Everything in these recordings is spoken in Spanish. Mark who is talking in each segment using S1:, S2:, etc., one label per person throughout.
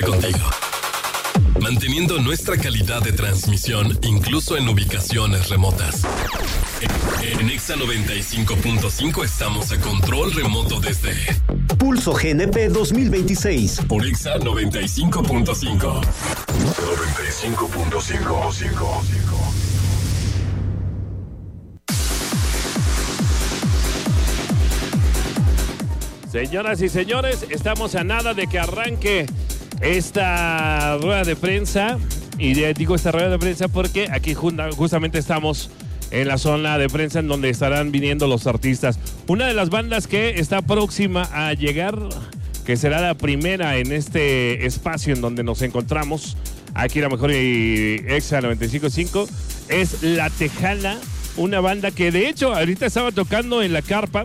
S1: contigo, manteniendo nuestra calidad de transmisión incluso en ubicaciones remotas. En Exa 95.5 estamos a control remoto desde
S2: Pulso GNP 2026
S1: por Exa 95.5. 95.5.
S3: Señoras y señores, estamos a nada de que arranque esta rueda de prensa. Y digo esta rueda de prensa porque aquí justamente estamos en la zona de prensa en donde estarán viniendo los artistas. Una de las bandas que está próxima a llegar, que será la primera en este espacio en donde nos encontramos, aquí la mejor y Exa 95.5, es La Tejana, una banda que de hecho ahorita estaba tocando en la carpa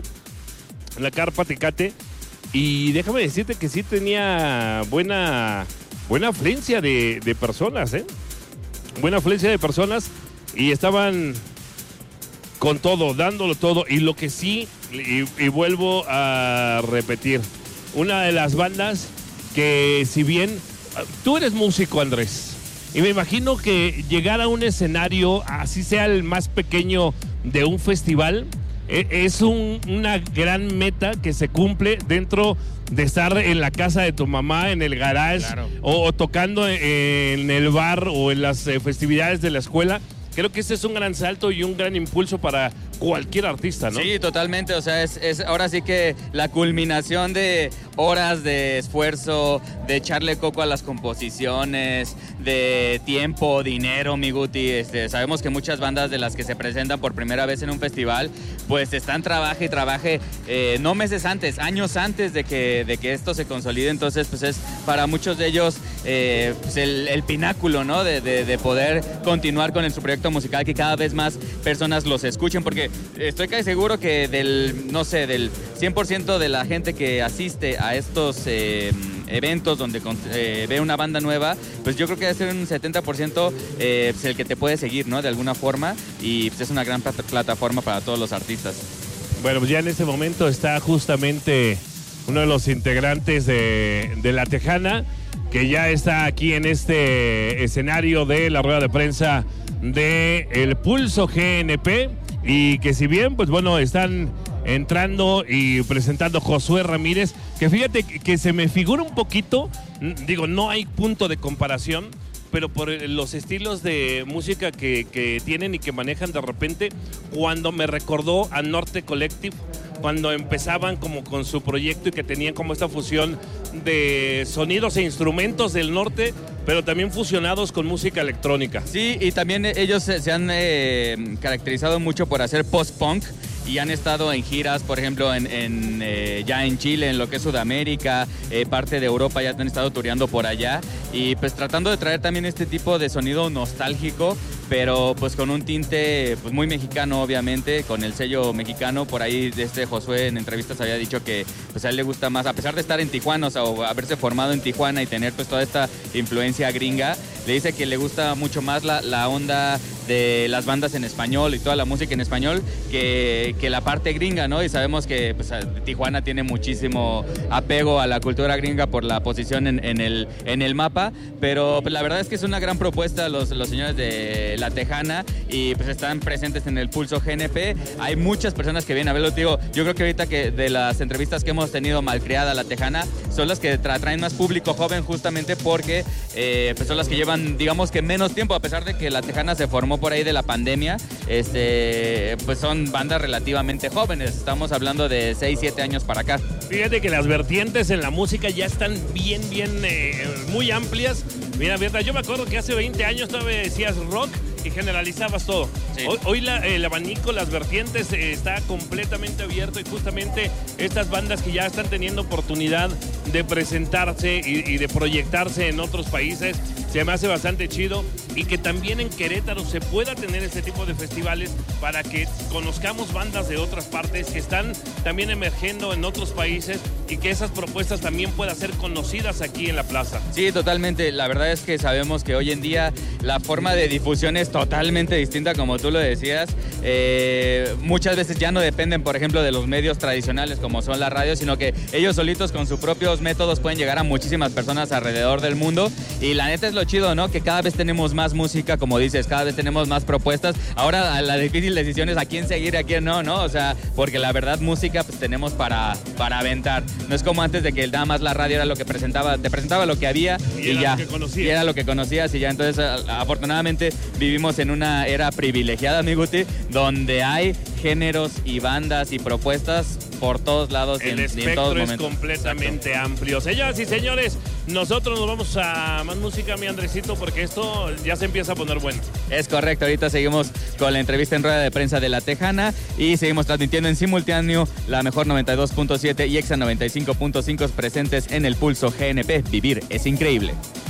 S3: Tecate, y déjame decirte que sí tenía buena afluencia de personas, buena afluencia de personas, y estaban con todo, dándolo todo. Y lo que sí, y vuelvo a repetir, una de las bandas que, si bien tú eres músico, Andrés, y me imagino que llegar a un escenario, así sea el más pequeño de un festival, es una gran meta que se cumple dentro de estar en la casa de tu mamá, en el garage, claro, o tocando en el bar o en las festividades de la escuela. Creo que ese es un gran salto y un gran impulso para cualquier artista, ¿no? Sí,
S4: totalmente. O sea, es ahora sí que la culminación de horas de esfuerzo, de echarle coco a las composiciones, de tiempo, dinero, mi Guti. Sabemos que muchas bandas de las que se presentan por primera vez en un festival, pues están trabaje y trabaje, no meses antes, años antes de que esto se consolide. Entonces, pues es para muchos de ellos pues el pináculo, ¿no? De poder continuar con su proyecto musical, que cada vez más personas los escuchen, porque estoy casi seguro que del 100% de la gente que asiste a estos eventos donde ve una banda nueva, pues yo creo que debe ser un 70% pues el que te puede seguir, ¿no? De alguna forma, y pues es una gran plataforma para todos los artistas.
S3: Bueno, pues ya en este momento está justamente uno de los integrantes de La Tejana, que ya está aquí en este escenario de la rueda de prensa de el Pulso GNP, y que si bien, pues bueno, están entrando y presentando Josué Ramírez, que fíjate que se me figura un poquito, digo, no hay punto de comparación, pero por los estilos de música que tienen y que manejan de repente, cuando me recordó a Norte Collective, cuando empezaban como con su proyecto y que tenían como esta fusión de sonidos e instrumentos del norte, pero también fusionados con música electrónica.
S4: Sí, y también ellos se han caracterizado mucho por hacer post-punk, y han estado en giras, por ejemplo, ya en Chile, en lo que es Sudamérica, parte de Europa, ya han estado tureando por allá, y pues tratando de traer también este tipo de sonido nostálgico, pero pues con un tinte pues muy mexicano, obviamente, con el sello mexicano. Por ahí Josué en entrevistas había dicho que pues a él le gusta más, a pesar de estar en Tijuana, o sea, o haberse formado en Tijuana y tener pues toda esta influencia gringa, le dice que le gusta mucho más la onda de las bandas en español y toda la música en español que la parte gringa, ¿no? Y sabemos que pues, Tijuana tiene muchísimo apego a la cultura gringa por la posición en el mapa, pero pues, la verdad es que es una gran propuesta los señores de La Tejana, y pues están presentes en el Pulso GNP. Hay muchas personas que vienen a verlo. Digo, yo creo que ahorita que de las entrevistas que hemos tenido, Malcriada, La Tejana, son las que traen más público joven, justamente porque pues son las que llevan, digamos que menos tiempo, a pesar de que La Tejana se formó por ahí de la pandemia, pues son bandas relativamente jóvenes. Estamos hablando de 6, 7 años para acá.
S3: Fíjate que las vertientes en la música ya están bien, muy amplias. Mira, yo me acuerdo que hace 20 años todavía decías rock y generalizabas todo. Sí. Hoy el abanico, las vertientes está completamente abierto, y justamente estas bandas que ya están teniendo oportunidad de presentarse y de proyectarse en otros países, se me hace bastante chido, y que también en Querétaro se pueda tener este tipo de festivales para que conozcamos bandas de otras partes que están también emergiendo en otros países, y que esas propuestas también puedan ser conocidas aquí en la plaza.
S4: Sí, totalmente. La verdad es que sabemos que hoy en día la forma de difusión es totalmente distinta, como tú lo decías. Muchas veces ya no dependen, por ejemplo, de los medios tradicionales como son la radio, sino que ellos solitos con su propio distintos métodos pueden llegar a muchísimas personas alrededor del mundo. Y la neta es lo chido, ¿no? Que cada vez tenemos más música, como dices, cada vez tenemos más propuestas. Ahora la difícil decisión es a quién seguir y a quién no, ¿no? O sea, porque la verdad música pues tenemos para aventar. No es como antes de que nada más la radio era lo que presentaba, te presentaba lo que había y ya. Y era lo que conocías y ya. Entonces, afortunadamente vivimos en una era privilegiada, mi Guti, donde hay géneros y bandas y propuestas por todos lados y en todos momentos. El espectro es
S3: completamente amplio. Señoras y señores, nosotros nos vamos a más música, mi Andresito, porque esto ya se empieza a poner bueno.
S4: Es correcto, ahorita seguimos con la entrevista en rueda de prensa de La Tejana y seguimos transmitiendo en simultáneo la mejor 92.7 y Exa 95.5 presentes en el Pulso GNP. Vivir es increíble.